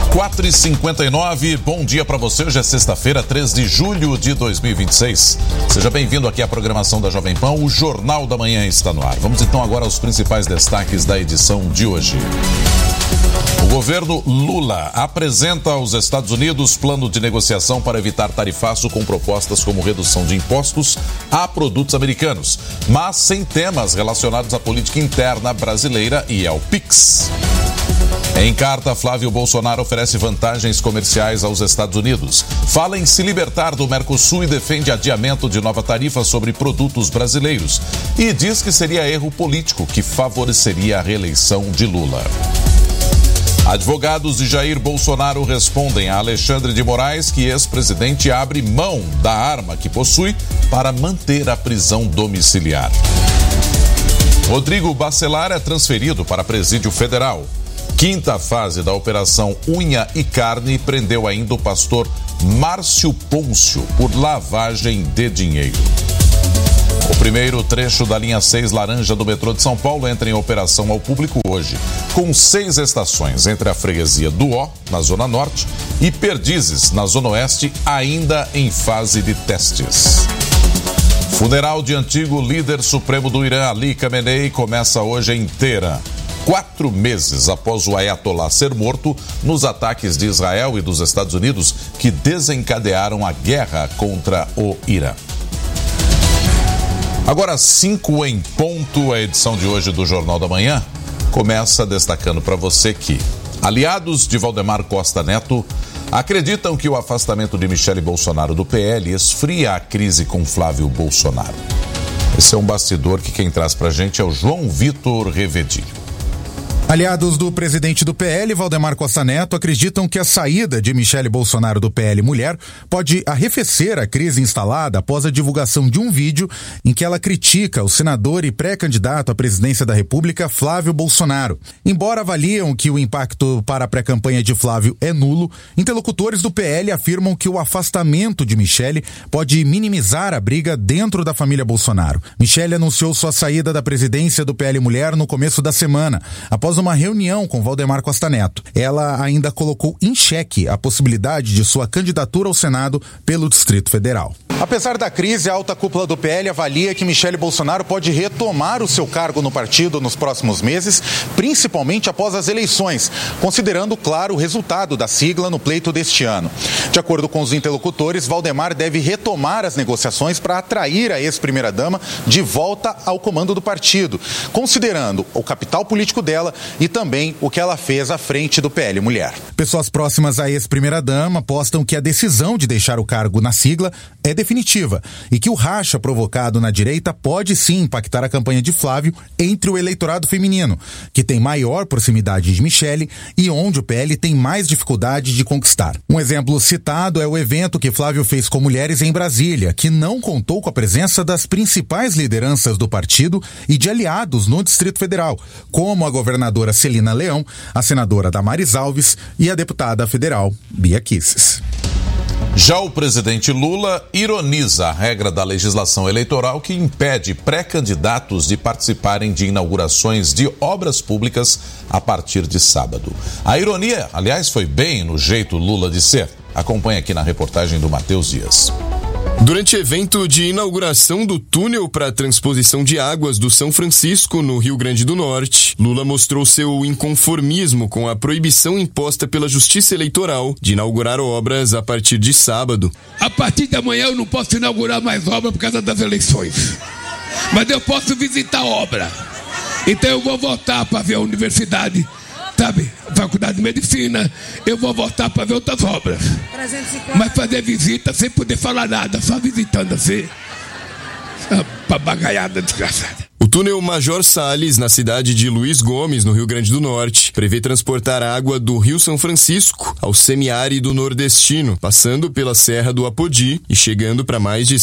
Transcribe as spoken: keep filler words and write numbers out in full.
quatro e cinquenta e nove, bom dia para você. Hoje é sexta-feira, três de julho de dois mil e vinte e seis. Seja bem-vindo aqui à programação da Jovem Pan. O Jornal da Manhã está no ar. Vamos então agora aos principais destaques da edição de hoje. O governo Lula apresenta aos Estados Unidos plano de negociação para evitar tarifaço com propostas como redução de impostos a produtos americanos, mas sem temas relacionados à política interna brasileira e ao Pix. Em carta, Flávio Bolsonaro oferece vantagens comerciais aos Estados Unidos. Fala em se libertar do Mercosul e defende adiamento de nova tarifa sobre produtos brasileiros. E diz que seria erro político que favoreceria a reeleição de Lula. Advogados de Jair Bolsonaro respondem a Alexandre de Moraes que ex-presidente abre mão da arma que possui para manter a prisão domiciliar. Rodrigo Bacelar é transferido para presídio federal. Quinta fase da Operação Unha e Carne prendeu ainda o pastor Márcio Pôncio por lavagem de dinheiro. O primeiro trecho da linha seis laranja do metrô de São Paulo entra em operação ao público hoje, com seis estações entre a freguesia do Ó, na Zona Norte, e Perdizes, na Zona Oeste, ainda em fase de testes. Funeral de antigo líder supremo do Irã, Ali Khamenei, começa hoje em Teherã. Quatro meses após o Ayatollah ser morto nos ataques de Israel e dos Estados Unidos que desencadearam a guerra contra o Irã. Agora, cinco em ponto, a edição de hoje do Jornal da Manhã começa destacando para você que aliados de Valdemar Costa Neto acreditam que o afastamento de Michele Bolsonaro do P L esfria a crise com Flávio Bolsonaro. Esse é um bastidor que quem traz para a gente é o João Vitor Revedilho. Aliados do presidente do P L, Valdemar Costa Neto, acreditam que a saída de Michele Bolsonaro do P L Mulher pode arrefecer a crise instalada após a divulgação de um vídeo em que ela critica o senador e pré-candidato à presidência da República, Flávio Bolsonaro. Embora avaliam que o impacto para a pré-campanha de Flávio é nulo, interlocutores do P L afirmam que o afastamento de Michele pode minimizar a briga dentro da família Bolsonaro. Michele anunciou sua saída da presidência do P L Mulher no começo da semana, após uma reunião com Valdemar Costa Neto. Ela ainda colocou em xeque a possibilidade de sua candidatura ao Senado pelo Distrito Federal. Apesar da crise, a alta cúpula do P L avalia que Michele Bolsonaro pode retomar o seu cargo no partido nos próximos meses, principalmente após as eleições, considerando, claro, o resultado da sigla no pleito deste ano. De acordo com os interlocutores, Valdemar deve retomar as negociações para atrair a ex-primeira-dama de volta ao comando do partido, considerando o capital político dela e também o que ela fez à frente do P L Mulher. Pessoas próximas à ex-primeira-dama apostam que a decisão de deixar o cargo na sigla é definitiva e que o racha provocado na direita pode sim impactar a campanha de Flávio entre o eleitorado feminino, que tem maior proximidade de Michele e onde o P L tem mais dificuldade de conquistar. Um exemplo citado é o evento que Flávio fez com mulheres em Brasília, que não contou com a presença das principais lideranças do partido e de aliados no Distrito Federal, como a governadora Celina Leão, a senadora Damares Alves e a deputada federal Bia Kicis. Já o presidente Lula ironiza a regra da legislação eleitoral que impede pré-candidatos de participarem de inaugurações de obras públicas a partir de sábado. A ironia, aliás, foi bem no jeito Lula de ser. Acompanhe aqui na reportagem do Matheus Dias. Durante evento de inauguração do túnel para transposição de águas do São Francisco, no Rio Grande do Norte, Lula mostrou seu inconformismo com a proibição imposta pela Justiça Eleitoral de inaugurar obras a partir de sábado. A partir de amanhã eu não posso inaugurar mais obra por causa das eleições, mas eu posso visitar a obra. Então eu vou voltar para ver a universidade, sabe, faculdade de medicina, eu vou voltar para ver outras obras. Mas fazer visita sem poder falar nada, só visitando assim. Essa papagaiada desgraçada. O túnel Major Salles, na cidade de Luiz Gomes, no Rio Grande do Norte, prevê transportar água do Rio São Francisco ao semiárido nordestino, passando pela Serra do Apodi e chegando para mais de